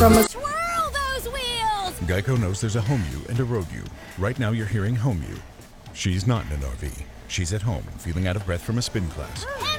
from a... Twirl those wheels! Geico knows there's a home you and a road you. Right now you're hearing home you. She's not in an RV. She's at home, feeling out of breath from a spin class.